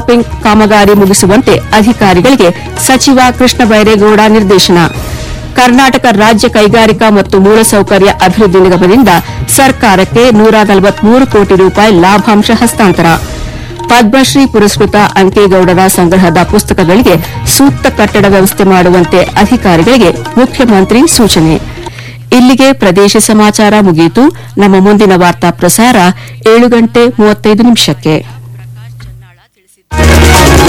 ಡಾಂಪಿಂಗ್ ಕಾಮಗಾರಿ ಮುಗಿಸುವಂತೆ ಅಧಿಕಾರಿಗಳಿಗೆ ಸಚಿವ ಕೃಷ್ಣ ಬೈರೇಗೌಡ ನಿರ್ದೇಶನ. ಕರ್ನಾಟಕ ರಾಜ್ಯ ಕೈಗಾರಿಕಾ ಮತ್ತು ಮೂಲಸೌಕರ್ಯ ಅಭಿವೃದ್ಧಿ ನಿಗಮದಿಂದ ಸರ್ಕಾರಕ್ಕೆ 143 ಕೋಟಿ ರೂಪಾಯಿ ಲಾಭಾಂಶ ಹಸ್ತಾಂತರ. ಪದ್ಮಶ್ರೀ ಪುರಸ್ಕೃತ ಅಂಕೇಗೌಡರ ಸಂಗ್ರಹದ ಪುಸ್ತಕಗಳಿಗೆ ಸೂಕ್ತ ಕಟ್ಟಡ ವ್ಯವಸ್ಥೆ ಮಾಡುವಂತೆ ಅಧಿಕಾರಿಗಳಿಗೆ ಮುಖ್ಯಮಂತ್ರಿ ಸೂಚನೆ. ಇಲ್ಲಿಗೆ ಪ್ರದೇಶ ಸಮಾಚಾರ ಮುಗಿಯಿತು. ನಮ್ಮ ಮುಂದಿನ ವಾರ್ತಾ ಪ್ರಸಾರ 7:35 ನಿಮಿಷಕ್ಕೆ.